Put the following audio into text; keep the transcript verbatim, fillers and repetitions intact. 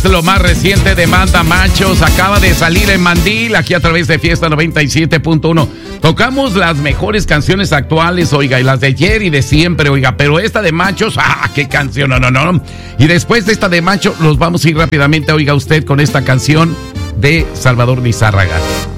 Lo más reciente de Manda Machos acaba de salir en Mandil, aquí a través de Fiesta noventa y siete punto uno. Tocamos las mejores canciones actuales, oiga, y las de ayer y de siempre, oiga, pero esta de Machos, ¡ah, qué canción! No, no, no. Y después de esta de Machos, nos vamos a ir rápidamente, oiga usted, con esta canción de Salvador Lizárraga.